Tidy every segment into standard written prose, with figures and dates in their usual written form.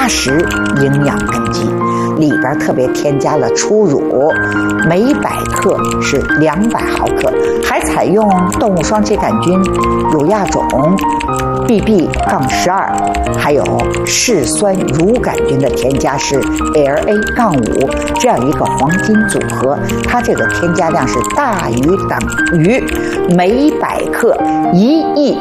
80营养根基，里边特别添加了初乳，每100克是200毫克，还采用动物双歧杆菌、乳亚种、BB-12，还有嗜酸乳杆菌的添加是 LA-5，这样一个黄金组合，它这个添加量是大于等于每100克1亿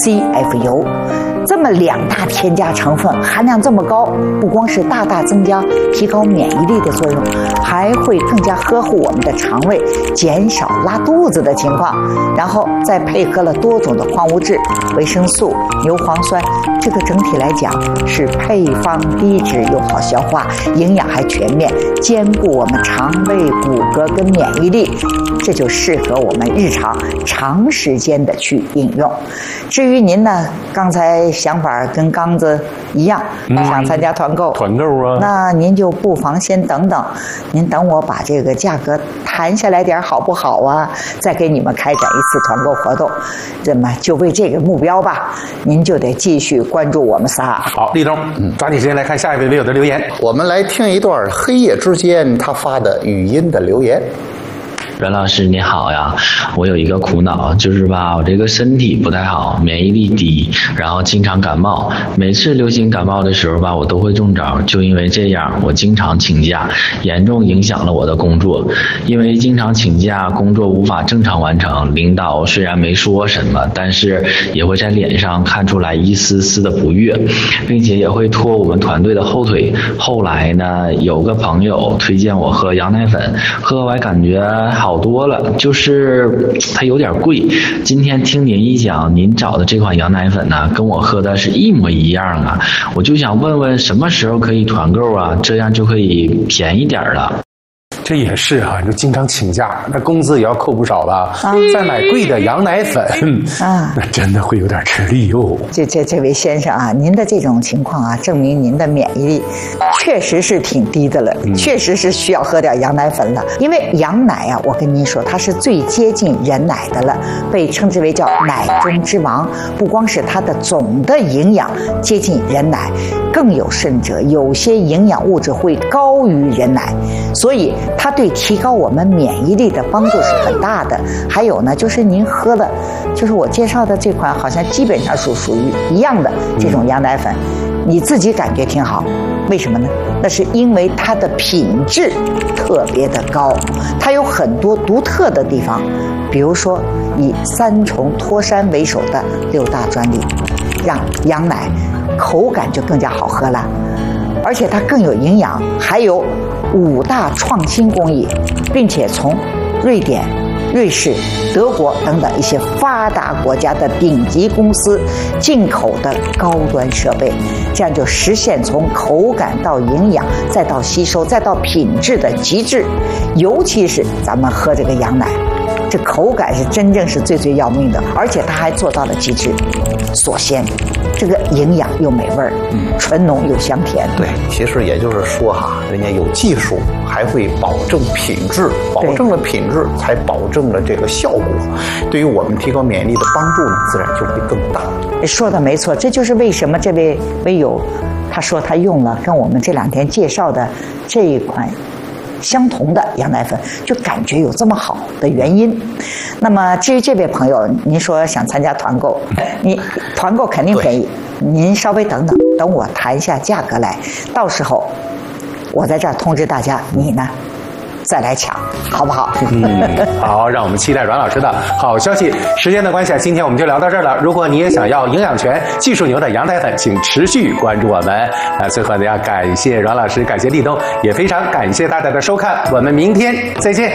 CFU。这么2大添加成分含量这么高，不光是大大增加提高免疫力的作用，还会更加呵护我们的肠胃，减少拉肚子的情况。然后再配合了多种的矿物质、维生素、牛磺酸，这个整体来讲是配方低脂又好消化，营养还全面，兼顾我们肠胃、骨骼跟免疫力，这就适合我们日常长时间的去应用。至于您呢，刚才想法跟刚子一样，想参加团购啊，那您就不妨先等等，您等我把这个价格谈下来点好不好啊？再给你们开展一次团购活动，这么就为这个目标吧，您就得继续关注我们仨。 好，立冬，抓紧时间来看下一位微友的留言。 我们来听一段黑夜之间他发的语音的留言。 阮老师你好呀，我有一个苦恼，就是吧，我这个身体不太好，免疫力低，然后经常感冒，每次流行感冒的时候吧，我都会中招，就因为这样，我经常请假，严重影响了我的工作。因为经常请假，工作无法正常完成，领导虽然没说什么，但是也会在脸上看出来一丝丝的不悦，并且也会拖我们团队的后腿。后来呢，有个朋友推荐我喝羊奶粉，喝完感觉好多了，就是它有点贵。今天听您一讲，您找的这款羊奶粉呢，跟我喝的是一模一样啊，我就想问问什么时候可以团购啊，这样就可以便宜点了。 这也是啊，你就经常请假，那工资也要扣不少了，再买贵的羊奶粉那真的会有点吃力哟。 这位先生啊，您的这种情况啊，证明您的免疫力确实是挺低的了，确实是需要喝点羊奶粉了。因为羊奶啊，我跟您说，它是最接近人奶的了，被称之为叫奶中之王。不光是它的总的营养接近人奶，更有甚者，有些营养物质会高于人奶，所以它对提高我们免疫力的帮助是很大的。还有呢，就是您喝的，就是我介绍的这款，好像基本上是属于一样的这种羊奶粉，你自己感觉挺好。为什么呢？那是因为它的品质特别的高，它有很多独特的地方，比如说以3重脱山为首的6大专利，让羊奶口感就更加好喝了，而且它更有营养，还有5大创新工艺，并且从瑞典、瑞士、德国等等一些发达国家的顶级公司进口的高端设备，这样就实现从口感到营养再到吸收再到品质的极致。尤其是咱们喝这个羊奶，这口感是真正是最要命的，而且它还做到了极致，锁鲜，这个营养又美味，纯浓又香甜。 对，其实也就是说哈，人家有技术，还会保证品质，保证了品质，才保证了这个效果。对于我们提高免疫力的帮助呢，自然就会更大。 说的没错，这就是为什么这位微友他说他用了跟我们这2天介绍的这一款相同的羊奶粉，就感觉有这么好的原因。那么至于这位朋友，您说想参加团购，你团购肯定便宜，您稍微等我谈一下价格来，到时候我在这儿通知大家，你呢再来抢，好不好？ 好，让我们期待阮老师的好消息。时间的关系，今天我们就聊到这儿了。如果你也想要营养全、技术牛的羊奶粉，请持续关注我们。最后呢，要感谢阮老师，感谢立冬，也非常感谢大家的收看。我们明天再见。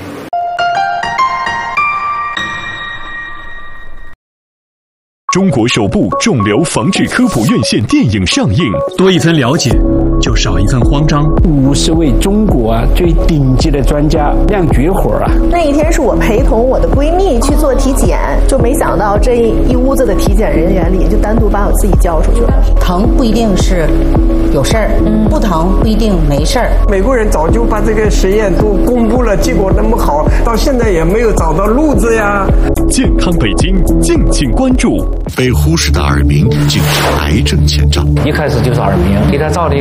中国首部肿瘤防治科普院线电影上映， 多一份了解，就少一份慌张。 50位中国最顶级的专家亮绝活啊！ 那一天是我陪同我的闺蜜去做体检，就没想到这一屋子的体检人员里，就单独把我自己叫出去了。 疼不一定是有事儿，不疼不一定没事儿。 美国人早就把这个实验都公布了，结果那么好，到现在也没有找到路子呀。 健康北京，敬请关注。 被忽视的耳鸣竟是癌症前兆。 一开始就是耳鸣，给他照了